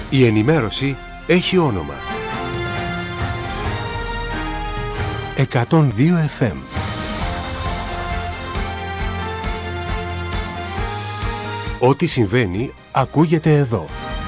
Η ενημέρωση έχει όνομα. 102 FM. Ό,τι συμβαίνει ακούγεται εδώ.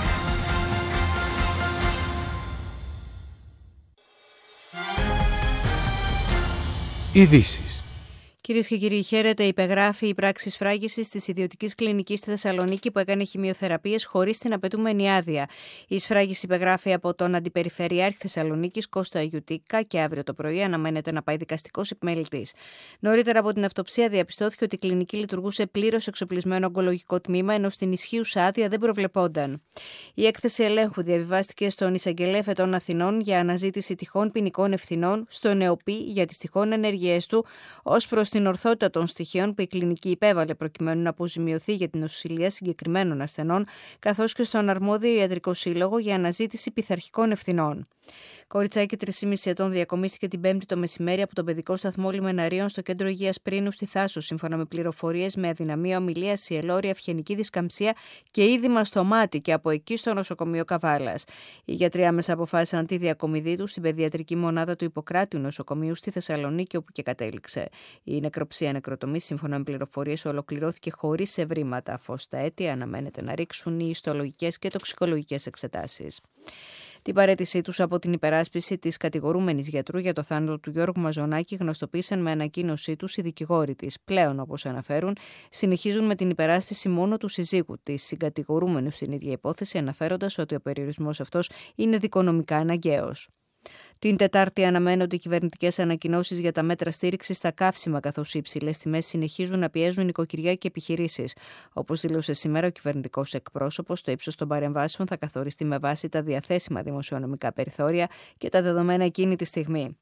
Ειδήσεις. Κυρίες και κύριοι, χαίρετε. Υπεγράφει η πράξη σφράγισης της ιδιωτικής κλινικής στη Θεσσαλονίκη που έκανε χημειοθεραπείες χωρίς την απαιτούμενη άδεια. Η σφράγιση υπεγράφει από τον Αντιπεριφερειάρχη Θεσσαλονίκης Κώστα Ιουτίκα και αύριο το πρωί αναμένεται να πάει δικαστικός επιμελητής. Νωρίτερα από την αυτοψία διαπιστώθηκε ότι η κλινική λειτουργούσε πλήρως εξοπλισμένο ογκολογικό τμήμα, ενώ στην ισχύουσα άδεια δεν προβλεπόταν. Η έκθεση ελέγχου διαβιβάστηκε στον Εισαγγελέα Φετών Αθηνών για αναζήτηση τυχόν ποινικών ευθυνών, στον ΕΟΠΗ για τις τυχόν ενέργειές του ως προς την ορθότητα των στοιχείων που η κλινική υπέβαλε προκειμένου να αποζημιωθεί για την νοσηλεία συγκεκριμένων ασθενών, καθώς και στον αρμόδιο ιατρικό σύλλογο για αναζήτηση πειθαρχικών ευθυνών. Κοριτσάκι 3,5 ετών διακομίστηκε την Πέμπτη το μεσημέρι από τον παιδικό σταθμό Λιμεναρίων στο κέντρο υγείας Πρίνου στη Θάσο, σύμφωνα με πληροφορίες, με αδυναμία ομιλίας, σιελώρια, αυγενική δισκαμψία και είδημα στο μάτι, και από εκεί στο νοσοκομείο Καβάλας. Οι γιατροί άμεσα αποφάσισαν τη διακομιδή του στην παιδιατρική μονάδα του Ιπποκράτειου νοσοκομείου στη Θεσσαλονίκη, όπου και κατέληξε. Η νεκροψία νεκροτομή, σύμφωνα με πληροφορίες, ολοκληρώθηκε χωρίς ευρήματα, αφώς τα αίτια αναμένεται να ρίξουν οι ιστολογικές και τοξικολογικές εξετάσεις. Την παραίτησή τους από την υπεράσπιση της κατηγορούμενης γιατρού για το θάνατο του Γιώργου Μαζονάκη γνωστοποίησαν με ανακοίνωσή τους οι δικηγόροι της. Πλέον, όπως αναφέρουν, συνεχίζουν με την υπεράσπιση μόνο του συζύγου της συγκατηγορούμενου στην ίδια υπόθεση, αναφέροντας ότι ο περιορισμός αυτός είναι δικονομικά αναγκαίος. Την Τετάρτη αναμένονται οι κυβερνητικές ανακοινώσεις για τα μέτρα στήριξης στα καύσιμα, καθώς οι υψηλές τιμές συνεχίζουν να πιέζουν νοικοκυριά και επιχειρήσεις. Όπως δήλωσε σήμερα ο κυβερνητικός εκπρόσωπος, το ύψος των παρεμβάσεων θα καθοριστεί με βάση τα διαθέσιμα δημοσιονομικά περιθώρια και τα δεδομένα εκείνη τη στιγμή.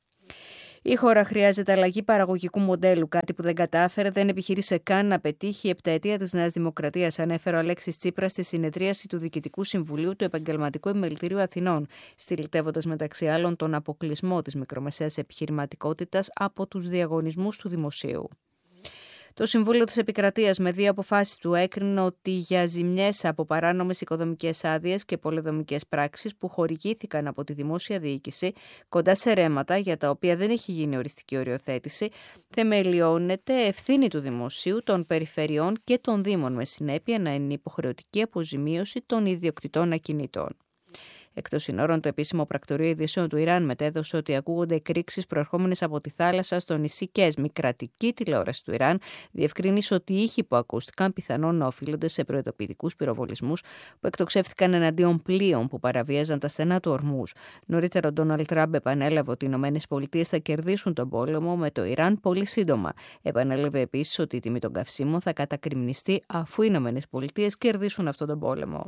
Η χώρα χρειάζεται αλλαγή παραγωγικού μοντέλου, κάτι που δεν κατάφερε, δεν επιχείρησε καν να πετύχει η επταετία της Νέας Δημοκρατίας, ανέφερε ο Αλέξης Τσίπρας στη συνεδρίαση του Διοικητικού Συμβουλίου του Επαγγελματικού Επιμελητηρίου Αθηνών, στυλιτεύοντας μεταξύ άλλων τον αποκλεισμό της μικρομεσαίας επιχειρηματικότητας από τους διαγωνισμούς του δημοσίου. Το Συμβούλιο της Επικρατείας με 2 αποφάσεις του έκρινε ότι για ζημιές από παράνομες οικοδομικές άδειες και πολυδομικές πράξεις που χορηγήθηκαν από τη δημόσια διοίκηση κοντά σε ρέματα για τα οποία δεν έχει γίνει οριστική οριοθέτηση, θεμελιώνεται ευθύνη του δημοσίου, των περιφερειών και των δήμων, με συνέπεια να είναι υποχρεωτική αποζημίωση των ιδιοκτητών ακινήτων. Εκτός συνόρων, το επίσημο πρακτορείο ειδήσεων του Ιράν μετέδωσε ότι ακούγονται εκρήξεις προερχόμενες από τη θάλασσα στο νησί Κέσμ. Η κρατική τηλεόραση του Ιράν διευκρίνησε ότι οι ήχοι που ακούστηκαν πιθανόν να οφείλονται σε προειδοποιητικούς πυροβολισμούς που εκτοξεύτηκαν εναντίον πλοίων που παραβίαζαν τα στενά του Ορμούζ. Νωρίτερα, ο Ντόναλντ Τραμπ επανέλαβε ότι οι ΗΠΑ θα κερδίσουν τον πόλεμο με το Ιράν πολύ σύντομα. Επανέλαβε επίσης ότι η τιμή των καυσίμων θα κατακριμνιστεί αφού οι ΗΠΑ κερδίσουν αυτόν τον πόλεμο.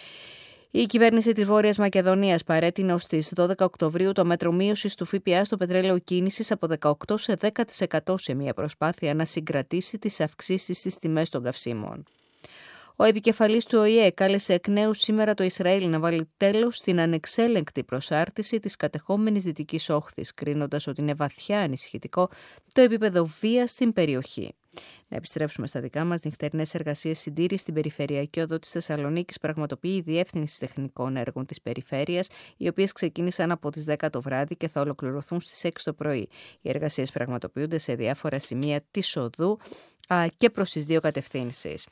Η κυβέρνηση της Βόρειας Μακεδονίας παρέτεινε ως τις 12 Οκτωβρίου το μέτρο μείωσης του ΦΠΑ στο πετρέλαιο κίνησης από 18% σε 10% σε μια προσπάθεια να συγκρατήσει τις αυξήσεις στις τιμές των καυσίμων. Ο επικεφαλής του ΟΗΕ κάλεσε εκ νέου σήμερα το Ισραήλ να βάλει τέλος στην ανεξέλεγκτη προσάρτηση της κατεχόμενης Δυτικής Όχθης, κρίνοντας ότι είναι βαθιά ανησυχητικό το επίπεδο βίας στην περιοχή. Να επιστρέψουμε στα δικά μας. Νυχτερινές εργασίες συντήρησης στην περιφερειακή οδό της Θεσσαλονίκης πραγματοποιεί η Διεύθυνση Τεχνικών Έργων της Περιφέρειας, οι οποίες ξεκίνησαν από τις 10 το βράδυ και θα ολοκληρωθούν στις 6 το πρωί. Οι εργασίες πραγματοποιούνται σε διάφορα σημεία της οδού και προς τις 2 κατευθύνσεις.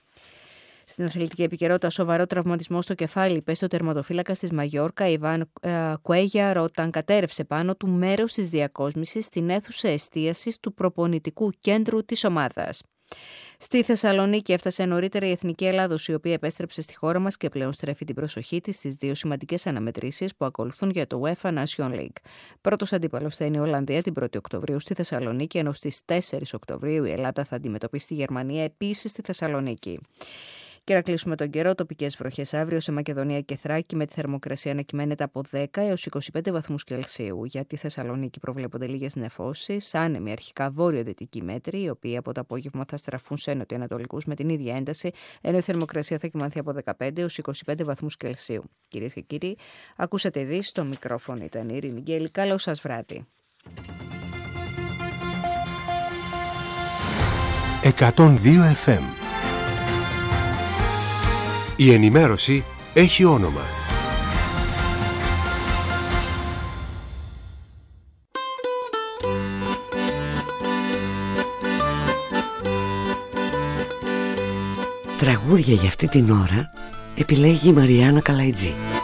Στην αθλητική επικαιρότητα, σοβαρό τραυματισμό στο κεφάλι υπέστη ο τερματοφύλακας της Μαγιόρκα, Ιβάν Κουέγιαρ, όταν κατέρευσε πάνω του μέρος της διακόσμησης στην αίθουσα εστίασης του προπονητικού κέντρου της ομάδας. Στη Θεσσαλονίκη έφτασε νωρίτερα η Εθνική Ελλάδος, η οποία επέστρεψε στη χώρα μας και πλέον στρέφει την προσοχή της στις 2 σημαντικές αναμετρήσεις που ακολουθούν για το UEFA Nation League. Πρώτος αντίπαλος θα είναι η Ολλανδία την 1η Οκτωβρίου στη Θεσσαλονίκη, ενώ στις 4 Οκτωβρίου η Ελλάδα θα αντιμετωπίσει τη Γερμανία επίσης στη Θεσσαλονίκη. Και να κλείσουμε τον καιρό, τοπικές βροχές αύριο σε Μακεδονία και Θράκη, με τη θερμοκρασία να κυμαίνεται από 10 έως 25 βαθμούς Κελσίου. Για τη Θεσσαλονίκη προβλέπονται λίγες νεφώσεις, άνεμοι αρχικά βόρειο-δυτικοί μέτροι, οι οποίοι από το απόγευμα θα στραφούν σε νοτιοανατολικούς με την ίδια ένταση, ενώ η θερμοκρασία θα κυμανθεί από 15 έως 25 βαθμούς Κελσίου. Κυρίες και κύριοι, ακούσατε ειδήσεις, στο μικρόφωνο ήταν η Ειρήνη Γκέλη. Καλό σας βράδυ. 102 FM. Η ενημέρωση έχει όνομα. Τραγούδια για αυτή την ώρα επιλέγει η Μαριάννα Καλαϊτζή.